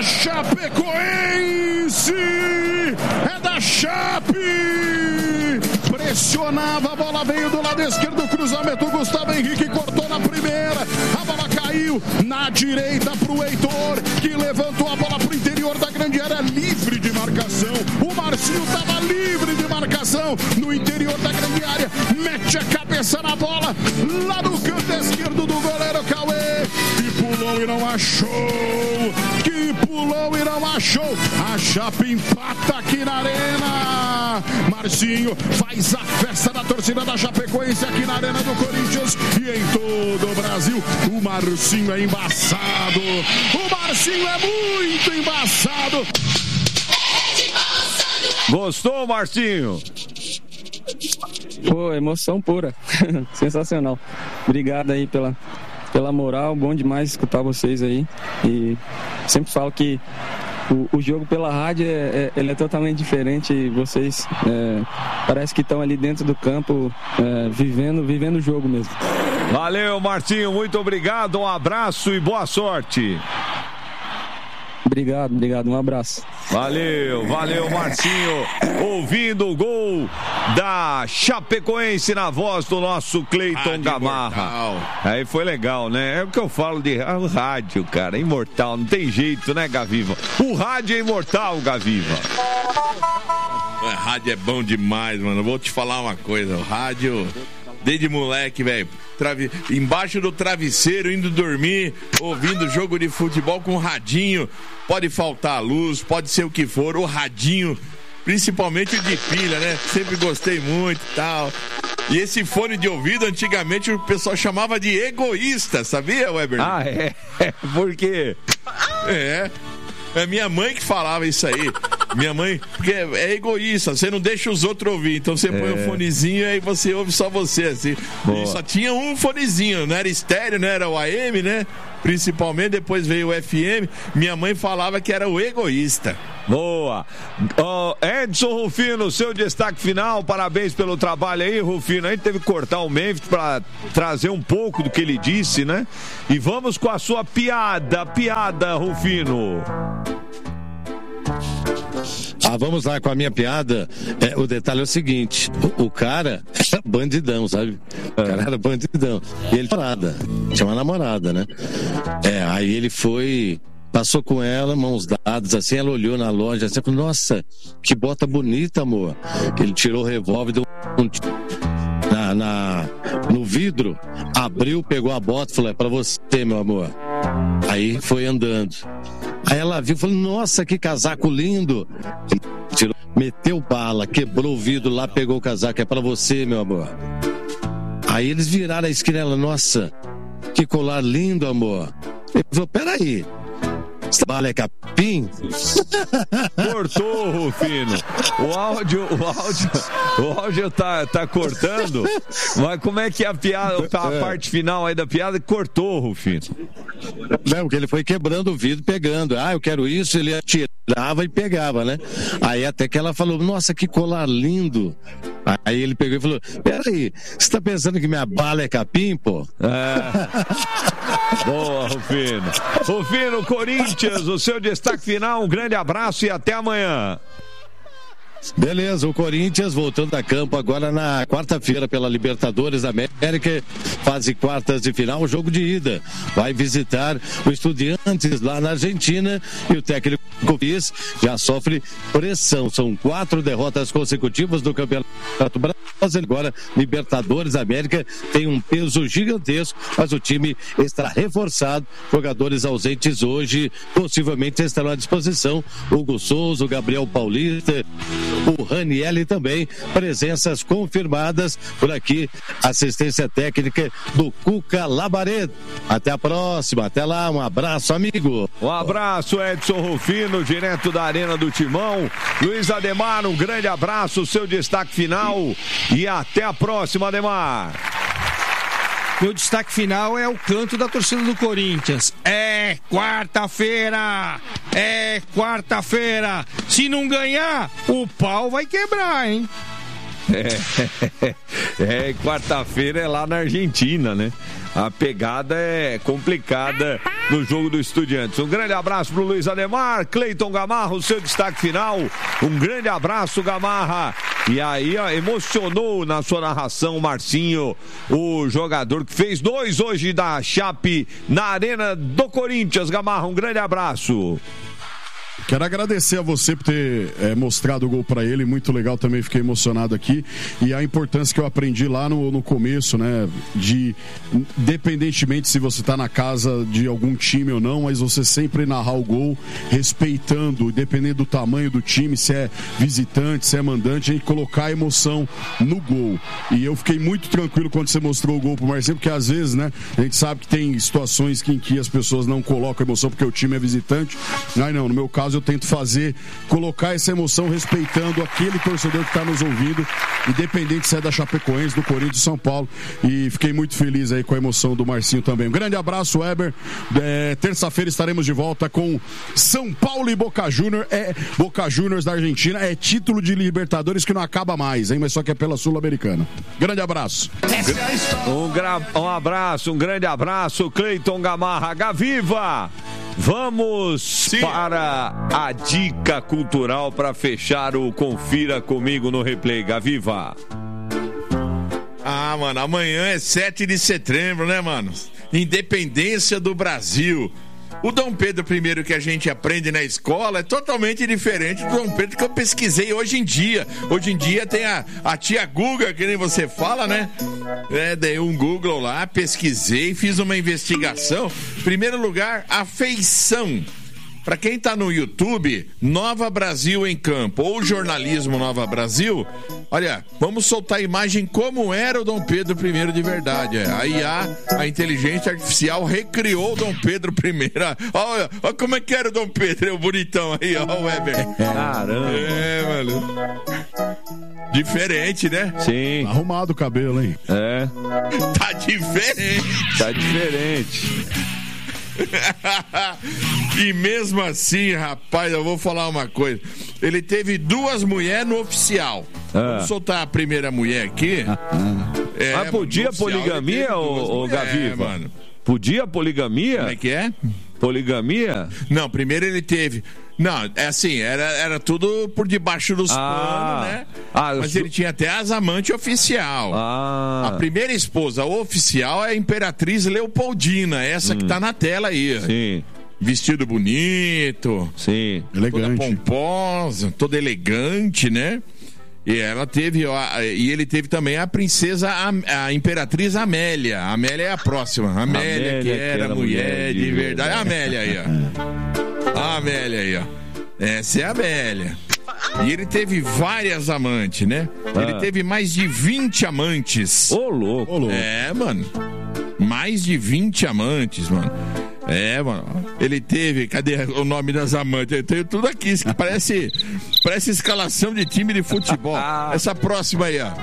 Chapecoense! É da Chape! Pressionava, a bola veio do lado esquerdo, cruzamento, Gustavo Henrique cortou na primeira, a bola caiu na direita pro Heitor, que levantou a bola pro interior da grande área, livre de marcação. O Marcinho estava livre de marcação no interior da grande área, mete a cabeça na bola, lá no canto esquerdo do goleiro Cauê, que pulou e não achou, a Chape empata aqui na Arena. Marcinho faz a festa da torcida da Chapecoense aqui na Arena do Corinthians e em todo o Brasil. O Marcinho é embaçado, o Marcinho é muito embaçado. Gostou, Marcinho? Pô, emoção pura. Sensacional. Obrigado aí pela moral, bom demais escutar vocês aí. E sempre falo que o jogo pela rádio ele é totalmente diferente. Vocês parece que estão ali dentro do campo, vivendo o jogo mesmo. Valeu, Marcinho, muito obrigado, um abraço e boa sorte. Obrigado, um abraço. Valeu, Marcinho, ouvindo o gol da Chapecoense na voz do nosso Cleiton Gamarra. Aí foi legal, né? É o que eu falo de rádio, cara, imortal, não tem jeito, né, Gaviva? O rádio é imortal, Gaviva. Rádio é bom demais, mano, vou te falar uma coisa, o rádio... Desde moleque, velho, embaixo do travesseiro, indo dormir, ouvindo jogo de futebol com radinho. Pode faltar a luz, pode ser o que for, o radinho, principalmente o de pilha, né? Sempre gostei muito e tal. E esse fone de ouvido, antigamente o pessoal chamava de egoísta, sabia, Weber? Ah, é? Por quê? É minha mãe que falava isso aí. Minha mãe, porque é egoísta, você não deixa os outros ouvir, então você põe um fonezinho e aí você ouve só você, assim. E só tinha um fonezinho, não era estéreo, não era o AM, né? Principalmente, depois veio o FM. Minha mãe falava que era o egoísta. Boa. Edson Rufino, seu destaque final, parabéns pelo trabalho aí, Rufino. A gente teve que cortar o Memphis para trazer um pouco do que ele disse, né? E vamos com a sua piada, Rufino. Vamos lá com a minha piada. O detalhe é o seguinte: o cara era bandidão, sabe? O cara era bandidão. E ele tinha uma namorada, né? Aí ele passou com ela, mãos dadas, assim, ela olhou na loja, assim, falou, nossa, que bota bonita, amor. Ele tirou o revólver, deu no vidro, abriu, pegou a bota e falou, é pra você, meu amor. Aí foi andando. Aí ela viu e falou, nossa, que casaco lindo. Tirou, meteu bala, quebrou o vidro lá, pegou o casaco, é pra você, meu amor. Aí eles viraram a esquina, ela, nossa, que colar lindo, amor. Ele falou, peraí, essa bala é capim? Cortou, Rufino. O áudio tá cortando. Mas como é que é a piada, a parte final aí da piada cortou, Rufino? Não, porque ele foi quebrando o vidro, pegando. Eu quero isso, ele atirava e pegava, né? Aí até que ela falou, nossa, que colar lindo. Aí ele pegou e falou, peraí, você tá pensando que minha bala é capim, pô? Boa, Rufino. Rufino, Corinthians, o seu destaque final, um grande abraço e até amanhã. Beleza, o Corinthians voltando a campo agora na quarta-feira pela Libertadores da América, fase quartas de final, jogo de ida. Vai visitar o Estudiantes lá na Argentina e o técnico Copis já sofre pressão. São 4 derrotas consecutivas do Campeonato Brasileiro. Agora, Libertadores da América tem um peso gigantesco, mas o time está reforçado. Jogadores ausentes hoje possivelmente estarão à disposição. Hugo Souza, o Gabriel Paulista, o Ranielli também, presenças confirmadas por aqui, assistência técnica do Cuca Labaredo. Até a próxima, até lá, um abraço, amigo. Um abraço, Edson Rufino, direto da Arena do Timão. Luiz Ademar, um grande abraço, seu destaque final e até a próxima, Ademar. Meu destaque final é o canto da torcida do Corinthians. É quarta-feira! Se não ganhar, o pau vai quebrar, hein? Quarta-feira é lá na Argentina, né? a pegada é complicada no jogo do Estudiantes. Um grande abraço pro Luiz Ademar, Cleiton Gamarra, o seu destaque final. Um grande abraço, Gamarra. E aí, ó, emocionou na sua narração o Marcinho, o jogador que fez 2 hoje da Chape na Arena do Corinthians. Gamarra, um grande abraço. Quero agradecer a você por ter mostrado o gol pra ele, muito legal, também fiquei emocionado aqui, e a importância que eu aprendi lá no começo, né, de, independentemente se você tá na casa de algum time ou não, mas você sempre narrar o gol, respeitando, dependendo do tamanho do time, se é visitante, se é mandante, a gente colocar a emoção no gol, e eu fiquei muito tranquilo quando você mostrou o gol pro Marcelo, porque às vezes, né, a gente sabe que tem situações em que as pessoas não colocam emoção porque o time é visitante, aí não, no meu caso eu tento colocar essa emoção respeitando aquele torcedor que está nos ouvindo, independente se é da Chapecoense, do Corinthians, de São Paulo, e fiquei muito feliz aí com a emoção do Marcinho também. Um grande abraço, Weber. Terça-feira estaremos de volta com São Paulo e Boca Juniors. Boca Juniors da Argentina, é título de Libertadores que não acaba mais, hein? Mas só que é pela Sul-Americana. Grande abraço. Um abraço, um grande abraço, Cleiton Gamarra. Gaviva! Vamos para a dica cultural para fechar o Confira Comigo no Replay. Gaviva. Ah, mano, amanhã é 7 de setembro, né, mano? Independência do Brasil. O Dom Pedro I que a gente aprende na escola é totalmente diferente do Dom Pedro que eu pesquisei hoje em dia. Hoje em dia tem a tia Guga, que nem você fala, né? Dei um Google lá, pesquisei, fiz uma investigação. Primeiro lugar, a feição. Pra quem tá no YouTube, Nova Brasil em Campo, ou Jornalismo Nova Brasil, olha, vamos soltar a imagem como era o Dom Pedro I de verdade. A IA, a inteligência artificial, recriou o Dom Pedro I. Olha como é que era o Dom Pedro, o bonitão aí, ó, o Weber. Caramba. Mano. Diferente, né? Sim. Tá arrumado o cabelo, hein? Tá diferente. Tá diferente. E mesmo assim, rapaz, eu vou falar uma coisa. Ele teve 2 mulheres no oficial. Vamos soltar a primeira mulher aqui. Mas podia poligamia, ô Gaviva? Mano. Podia poligamia? Como é que é? Poligamia? Não, primeiro ele teve... Não, é assim, era tudo por debaixo dos panos, né? Mas ele tinha até as amantes oficial. A primeira esposa oficial é a Imperatriz Leopoldina, essa que tá na tela aí. Sim. Vestido bonito. Sim. Elegante. Toda pomposa, toda elegante, né? E ela teve, e ele teve também a princesa, a Imperatriz Amélia. A Amélia é a próxima. A Amélia que era mulher de verdade. A Amélia aí, ó. A Amélia aí, ó. Essa é a Amélia. E ele teve várias amantes, né? Ele teve mais de 20 amantes. Ô, louco. Mano. Mais de 20 amantes, mano. Mano. Ele teve... Cadê o nome das amantes? Eu tenho tudo aqui. Parece escalação de time de futebol. Essa próxima aí, ó.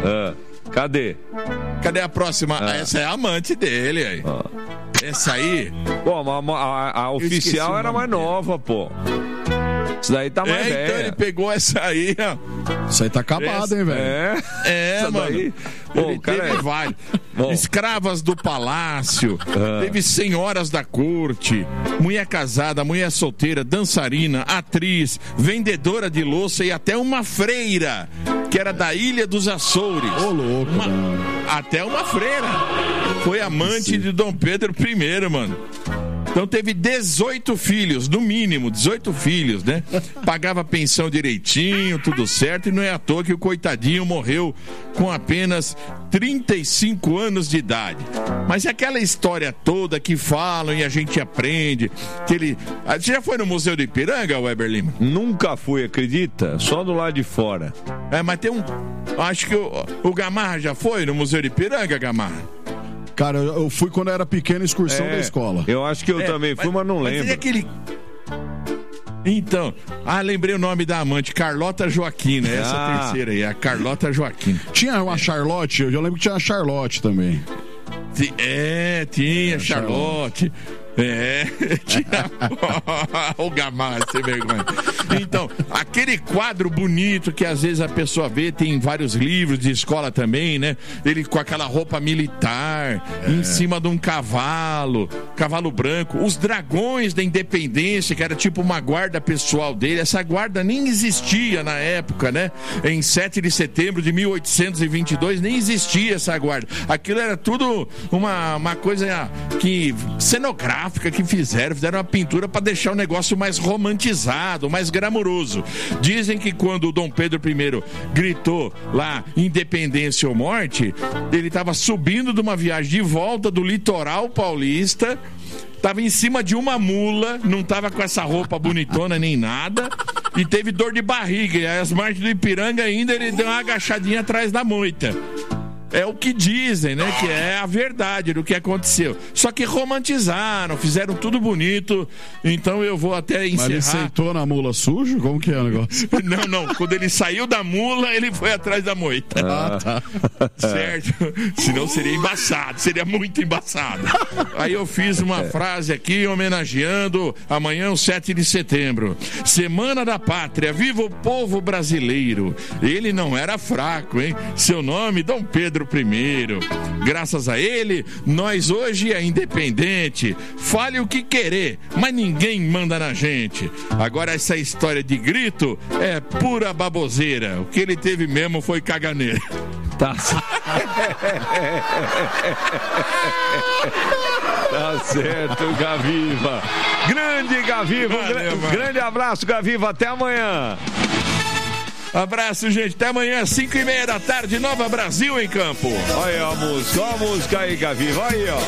Cadê? Cadê a próxima? Essa é a amante dele aí. Essa aí... Pô, a oficial era mais nova, pô. Isso daí tá mais velha. Então ele pegou essa aí, ó. Isso aí tá acabado, hein, velho? Mano. Daí... Ele teve vários. Escravas do palácio, teve senhoras da corte, mulher casada, mulher solteira, dançarina, atriz, vendedora de louça e até uma freira, que era da Ilha dos Açores. Ô, louco, até uma freira. Foi amante de Dom Pedro I, mano. Então teve 18 filhos, no mínimo, 18 filhos, né? Pagava pensão direitinho, tudo certo, e não é à toa que o coitadinho morreu com apenas 35 anos de idade. Mas é aquela história toda que falam e a gente aprende, que ele... Você já foi no Museu do Ipiranga, Weber Lima? Nunca fui, acredita? Só do lado de fora. Mas tem um... Acho que o Gamarra já foi no Museu do Ipiranga, Gamarra? Cara, eu fui quando eu era pequena, excursão da escola. Eu acho que eu também fui, mas não lembro. Aquele... Então, lembrei o nome da amante, Carlota Joaquina, essa terceira aí, a Carlota Joaquina. Tinha uma Charlotte, eu já lembro que tinha a Charlotte também. Tinha Charlotte. O Gamarra, sem vergonha. Então, aquele quadro bonito que às vezes a pessoa vê, tem vários livros de escola também, né? Ele com aquela roupa militar, em cima de um cavalo branco. Os dragões da independência, que era tipo uma guarda pessoal dele. Essa guarda nem existia na época, né? Em 7 de setembro de 1822, nem existia essa guarda. Aquilo era tudo uma coisa que cenográfica que fizeram uma pintura para deixar o negócio mais romantizado, mais glamouroso. Dizem que quando o Dom Pedro I gritou lá independência ou morte, ele estava subindo de uma viagem de volta do litoral paulista, estava em cima de uma mula, não estava com essa roupa bonitona nem nada, e teve dor de barriga. E aí, as margens do Ipiranga ainda, ele deu uma agachadinha atrás da moita. É o que dizem, né? Que é a verdade do que aconteceu. Só que romantizaram, fizeram tudo bonito. Então eu vou até encerrar. Mas ele sentou na mula sujo? Como que é o negócio? Não. Quando ele saiu da mula, ele foi atrás da moita. Tá. Certo? Senão seria embaçado. Seria muito embaçado. Aí eu fiz uma frase aqui homenageando amanhã, o 7 de setembro. Semana da Pátria. Viva o povo brasileiro. Ele não era fraco, hein? Seu nome, Dom Pedro I. Graças a ele, nós hoje é independente. Fale o que querer, mas ninguém manda na gente. Agora essa história de grito é pura baboseira. O que ele teve mesmo foi caganeira. Tá certo, Gaviva. Grande Gaviva. Grande abraço, Gaviva. Até amanhã. Abraço, gente. Até amanhã, 5:30 da tarde, Nova Brasil em campo. Olha a música aí, Gaviva. Aí, ó.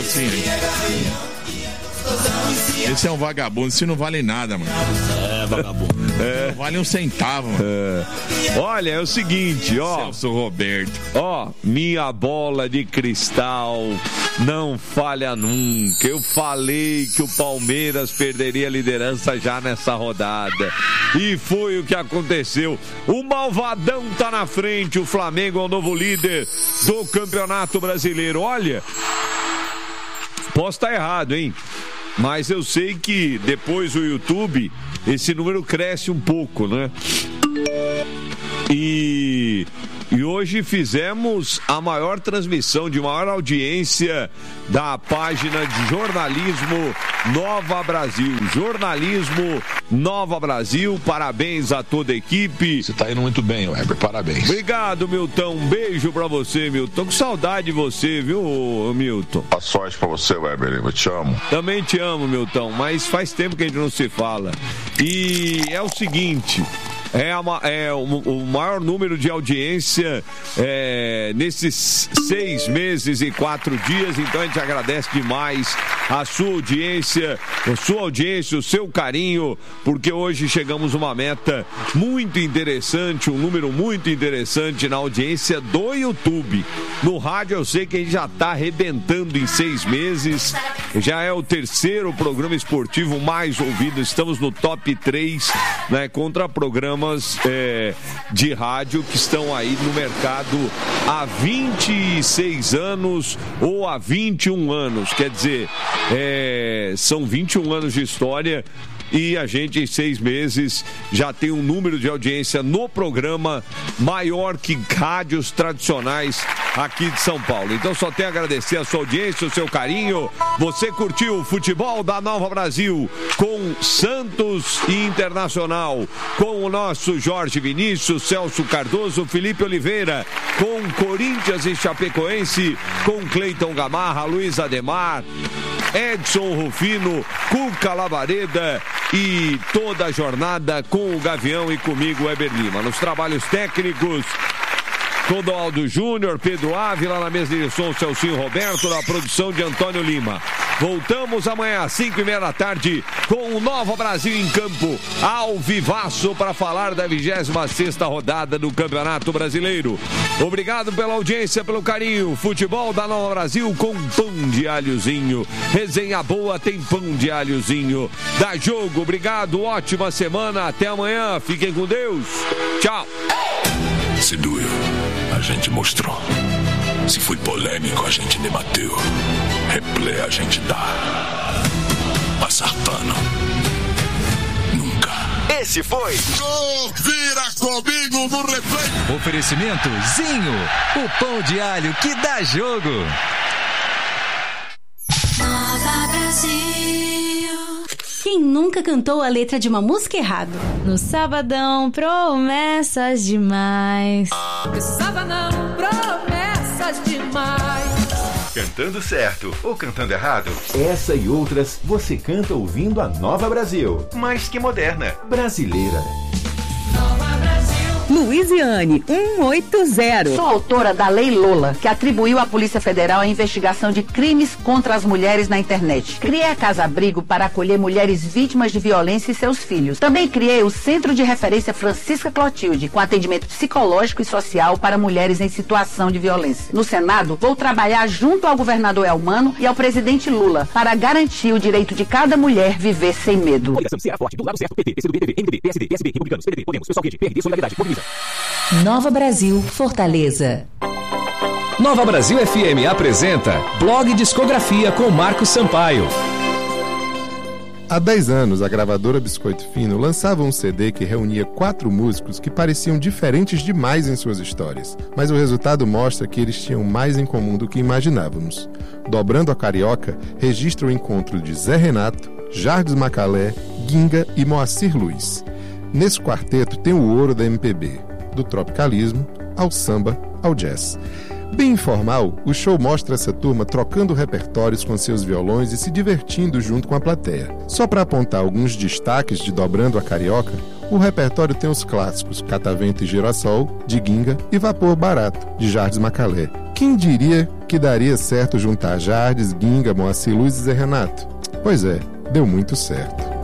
Esse é um vagabundo, isso não vale nada, mano. Vagabundo. Não vale um centavo, mano. Olha, é o seguinte, ó. Celso Roberto. Ó, minha bola de cristal não falha nunca. Eu falei que o Palmeiras perderia a liderança já nessa rodada. E foi o que aconteceu. O Malvadão tá na frente. O Flamengo é o novo líder do Campeonato Brasileiro. Olha, posso estar errado, hein? Mas eu sei que depois o YouTube, esse número cresce um pouco, né? E hoje fizemos a maior transmissão de maior audiência da página de jornalismo Nova Brasil. Jornalismo Nova Brasil, parabéns a toda a equipe. Você tá indo muito bem, Weber, parabéns. Obrigado, Milton, um beijo pra você, Milton. Tô com saudade de você, viu, Milton? A sorte pra você, Weber, eu te amo. Também te amo, Milton, mas faz tempo que a gente não se fala. E é o seguinte... É o maior número de audiência nesses 6 meses e 4 dias, então a gente agradece demais a sua audiência, o seu carinho, porque hoje chegamos a uma meta muito interessante, um número muito interessante na audiência do YouTube. No rádio eu sei que a gente já está arrebentando em 6 meses, já é o 3º programa esportivo mais ouvido, estamos no top 3, né, contra programas de rádio que estão aí no mercado há 26 anos ou há 21 anos, quer dizer, são 21 anos de história e a gente em 6 meses já tem um número de audiência no programa maior que rádios tradicionais aqui de São Paulo. Então só tenho a agradecer a sua audiência, o seu carinho. Você curtiu o futebol da Nova Brasil com Santos e Internacional, com o nosso Jorge Vinícius, Celso Cardoso, Felipe Oliveira, com Corinthians e Chapecoense, com Cleiton Gamarra, Luiz Ademar, Edson Rufino, Cuca Lavareda e toda a jornada com o Gavião e comigo, Weber Lima. Nos trabalhos técnicos, Clodoaldo Júnior, Pedro Ávila, na mesa de som, Celcinho Roberto, na produção de Antônio Lima. Voltamos amanhã às 5:30 da tarde com o Nova Brasil em campo, ao vivaço, para falar da 26ª rodada do Campeonato Brasileiro. Obrigado pela audiência, pelo carinho. Futebol da Nova Brasil com pão de alhozinho. Resenha boa tem pão de alhozinho. Dá jogo, obrigado, ótima semana. Até amanhã, fiquem com Deus. Tchau. Se doeu, a gente mostrou. Se foi polêmico, a gente debateu. Replay a gente dá. passar pano. Nunca. Esse foi Vira comigo no replay. Oferecimento Zinho, o pão de alho que dá jogo. Nova Brasil. Quem nunca cantou a letra de uma música errado? No sabadão, promessas demais. No sabadão, promessas demais. Cantando certo ou cantando errado? Essa e outras você canta ouvindo a Nova Brasil. Mais que moderna, brasileira. Luiziane 180. Sou autora da Lei Lola, que atribuiu à Polícia Federal a investigação de crimes contra as mulheres na internet. Criei a Casa Abrigo para acolher mulheres vítimas de violência e seus filhos. Também criei o Centro de Referência Francisca Clotilde, com atendimento psicológico e social para mulheres em situação de violência. No Senado, vou trabalhar junto ao governador Elmano e ao presidente Lula para garantir o direito de cada mulher viver sem medo. Coligação Ceará Forte, do lado certo, PT, PCdoB, PV, MDB, PSD, PSB, Republicanos, PDT, Podemos, Pessoal Verde, PRD, Solidariedade, Mobiliza. Nova Brasil, Fortaleza. Nova Brasil FM apresenta Blog Discografia com Marcos Sampaio. Há 10 anos, a gravadora Biscoito Fino lançava um CD que reunia 4 músicos que pareciam diferentes demais em suas histórias, mas o resultado mostra que eles tinham mais em comum do que imaginávamos. Dobrando a Carioca, registra o encontro de Zé Renato, Jardes Macalé, Ginga e Moacir Luiz. Nesse quarteto tem o ouro da MPB, do tropicalismo ao samba ao jazz. Bem informal, o show mostra essa turma trocando repertórios com seus violões e se divertindo junto com a plateia. Só para apontar alguns destaques de Dobrando a Carioca, o repertório tem os clássicos Catavento e Girassol, de Ginga, e Vapor Barato, de Jardes Macalé. Quem diria que daria certo juntar Jardes, Ginga, Moacir Luiz e Zé Renato? Pois é, deu muito certo.